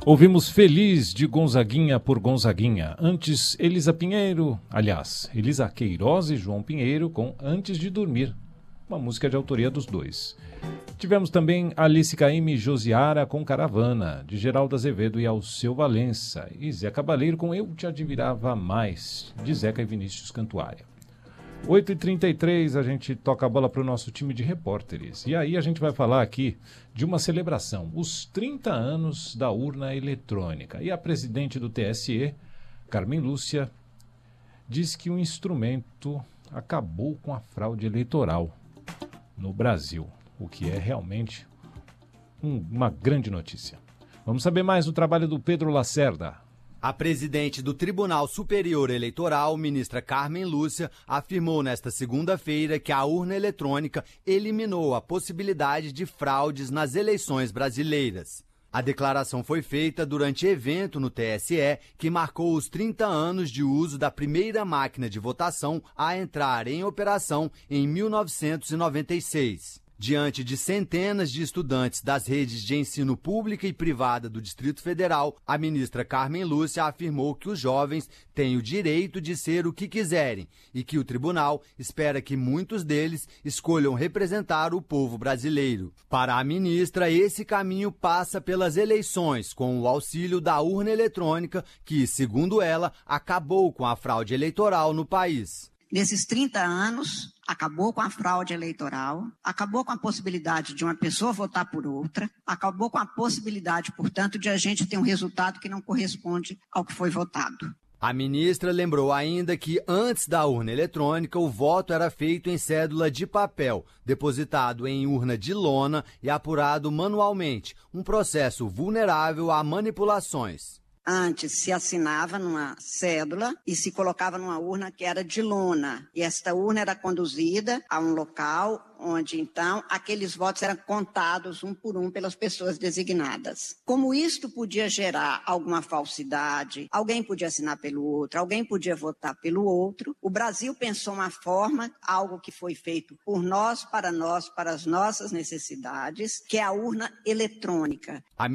Ouvimos Feliz de Gonzaguinha por Gonzaguinha. Antes, Elisa Queiroz e João Pinheiro com Antes de Dormir, uma música de autoria dos dois. Tivemos também Alice Caymmi e Josiara com Caravana, de Geraldo Azevedo e Alceu Valença, e Zé Cabaleiro com Eu Te Admirava Mais, de Zeca e Vinícius Cantuária. 8h33, a gente toca a bola para o nosso time de repórteres. E aí a gente vai falar aqui de uma celebração, os 30 anos da urna eletrônica. E a presidente do TSE, Carmen Lúcia, diz que o instrumento acabou com a fraude eleitoral no Brasil, o que é realmente uma grande notícia. Vamos saber mais do trabalho do Pedro Lacerda. A presidente do Tribunal Superior Eleitoral, ministra Carmen Lúcia, afirmou nesta segunda-feira que a urna eletrônica eliminou a possibilidade de fraudes nas eleições brasileiras. A declaração foi feita durante evento no TSE que marcou os 30 anos de uso da primeira máquina de votação a entrar em operação em 1996. Diante de centenas de estudantes das redes de ensino pública e privada do Distrito Federal, a ministra Carmen Lúcia afirmou que os jovens têm o direito de ser o que quiserem e que o tribunal espera que muitos deles escolham representar o povo brasileiro. Para a ministra, esse caminho passa pelas eleições, com o auxílio da urna eletrônica, que, segundo ela, acabou com a fraude eleitoral no país. Nesses 30 anos, acabou com a fraude eleitoral, acabou com a possibilidade de uma pessoa votar por outra, acabou com a possibilidade, portanto, de a gente ter um resultado que não corresponde ao que foi votado. A ministra lembrou ainda que, antes da urna eletrônica, o voto era feito em cédula de papel, depositado em urna de lona e apurado manualmente, um processo vulnerável a manipulações. Antes se assinava numa cédula e se colocava numa urna que era de lona. E esta urna era conduzida a um local onde, então, aqueles votos eram contados um por um pelas pessoas designadas. Como isto podia gerar alguma falsidade, alguém podia assinar pelo outro, alguém podia votar pelo outro, o Brasil pensou uma forma, algo que foi feito por nós, para as nossas necessidades, que é a urna eletrônica.